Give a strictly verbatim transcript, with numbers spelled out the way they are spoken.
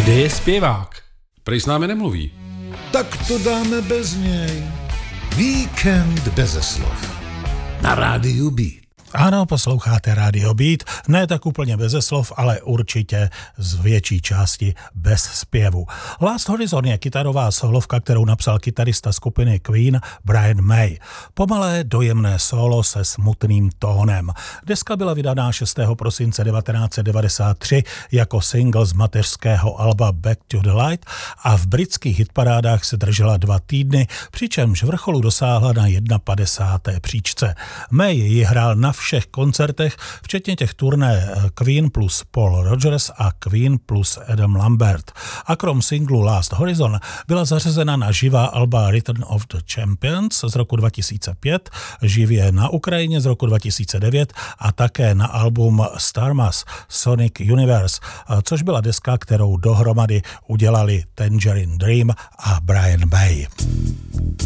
Kde je zpěvák? Prej s námi nemluví. Tak to dáme bez něj. Víkend beze slov. Na rádiu Beat. Ano, posloucháte Radio Beat, ne tak úplně beze slov, ale určitě z větší části bez zpěvu. Last Horizon je kytarová solovka, kterou napsal kytarista skupiny Queen Brian May. Pomalé, dojemné solo se smutným tónem. Deska byla vydaná šestého prosince devatenáct set devadesát tři jako single z mateřského alba Back to the Light a v britských hitparádách se držela dva týdny, přičemž vrcholu dosáhla na padesáté první příčce. May ji hrál na všech koncertech, včetně těch turné Queen plus Paul Rodgers a Queen plus Adam Lambert. A krom singlu Last Horizon byla zařazena na živá alba Return of the Champions z roku dva tisíce pět, živě na Ukrajině z roku dva tisíce devět a také na album Starmus Sonic Universe, což byla deska, kterou dohromady udělali Tangerine Dream a Brian May.